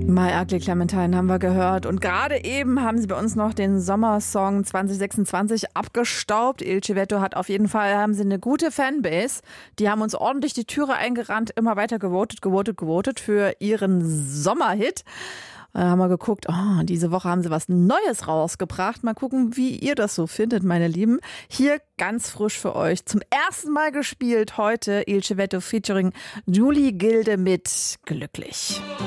My Ugly Clementine haben wir gehört und gerade eben haben sie bei uns noch den Sommersong 2026 abgestaubt. Il Civetto hat auf jeden Fall, haben sie eine gute Fanbase. Die haben uns ordentlich die Türe eingerannt, immer weiter gewotet für ihren Sommerhit. Da haben wir geguckt, diese Woche haben sie was Neues rausgebracht. Mal gucken, wie ihr das so findet, meine Lieben. Hier ganz frisch für euch. Zum ersten Mal gespielt heute Il Civetto featuring Julie Gilde mit Glücklich.